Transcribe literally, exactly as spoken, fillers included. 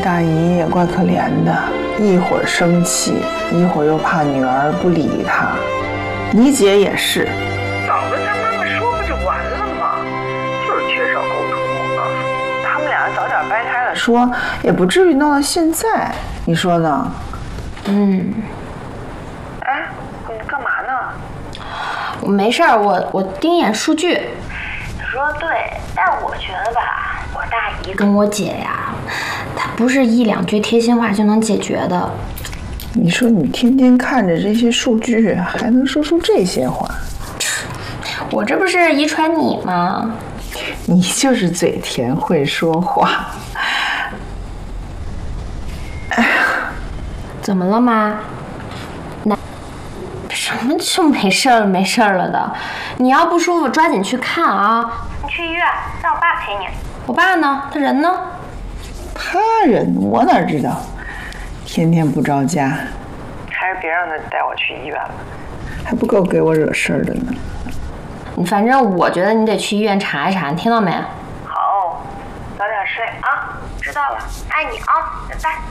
大姨也怪可怜的，一会儿生气，一会儿又怕女儿不理她。你姐也是， 早跟她妈妈说不就完了吗？就是缺少沟通。我告诉你，他们俩早点掰开了说，也不至于弄到现在，你说呢？ 嗯。 哎，你干嘛呢？ 我没事儿，我我盯一眼数据。 你说对，但我觉得吧，我大姨跟我姐呀，她不是一两句贴心话就能解决的。 你说你天天看着这些数据，还能说出这些话？ 我这不是遗传你吗？ 你就是嘴甜会说话。哎呀， 怎么了妈？那什么就没事儿了没事儿了的？你要不舒服抓紧去看啊！ 你去医院，让我爸陪你。 我爸呢？他人呢？ 他人我哪知道？天天不着家， 还是别让他带我去医院了， 还不够给我惹事儿的呢。 你反正我觉得你得去医院查一查，你听到没？ 好，早点睡啊，知道了，爱你啊，拜拜。